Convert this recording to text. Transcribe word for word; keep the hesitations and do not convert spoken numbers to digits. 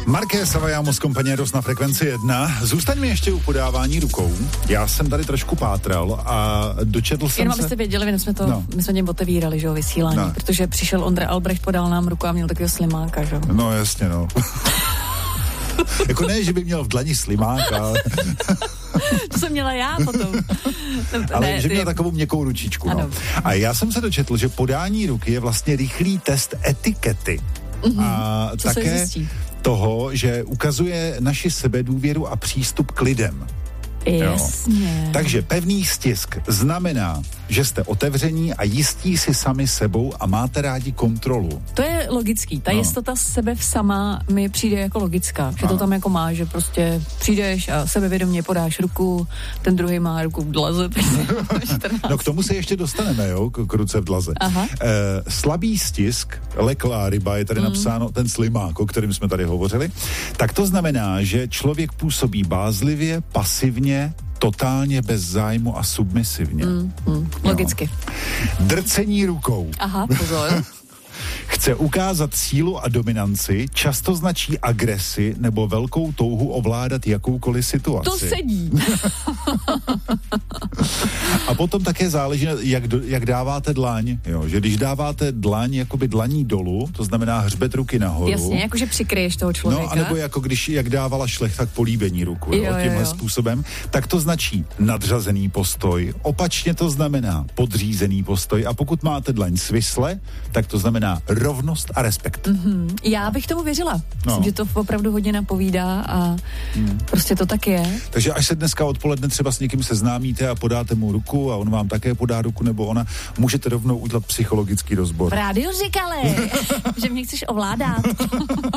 Marqués Savajamos Compañeros na frekvenci jedna. Zůstaňme ještě u podávání rukou. Já jsem tady trošku pátral a dočetl jsem Jenom se... abyste věděli, my jsme to, no. my jsme něm otevírali, že jo, vysílání, no. protože přišel Ondra Albrecht, podal nám ruku a měl takového slimáka, že jo. No jasně, no. Jako ne, že by měl v dlani slimák, ale... To jsem měla já potom. Ale ne, že měl ty... takovou měkkou ručičku, ano. no. A já jsem se dočetl, že podání ruky je vlastně rychlý test etikety. Mm-hmm. A co také se toho, že ukazuje naši sebedůvěru a přístup k lidem. Jasně. Jo. Takže pevný stisk znamená, že jste otevření a jistí si sami sebou a máte rádi kontrolu. To je logický. Ta no. jistota sebe v sama mi přijde jako logická. Že ano. to tam jako má, že prostě přijdeš a sebevědomě podáš ruku, ten druhý má ruku v dlaze. No k tomu se ještě dostaneme, jo, k, k ruce v dlaze. Aha. E, slabý stisk, leklá ryba, je tady mm. napsáno, ten slimák, o kterým jsme tady hovořili, tak to znamená, že člověk působí bázlivě, pasivně, totálně bez zájmu a submisivně. Mm, mm, logicky. No. Drcení rukou. Aha, pozor. Chce ukázat sílu a dominanci, často značí agresi nebo velkou touhu ovládat jakoukoliv situaci. To sedí. A potom také záleží, jak, do, jak dáváte dlaň. Jo, že když dáváte dlaň jakoby dlaní dolů, to znamená hřbet ruky nahoru. Jasně, jakože přikryješ toho člověka. No, anebo jako když, jak dávala Šlechta k políbení ruku, jo, jo, tímhle jo. způsobem, tak to značí nadřazený postoj. Opačně to znamená podřízený postoj. A pokud máte dlaň svisle, tak to znamená rovnost a respekt. Mm-hmm. Já bych tomu věřila. Myslím, no. že to opravdu hodně napovídá a mm. prostě to tak je. Takže až se dneska odpoledne třeba s někým seznámíte a podáte mu ruku a on vám také podá ruku nebo ona, můžete rovnou udělat psychologický rozbor. V rádiu říkali, že mě chceš ovládat.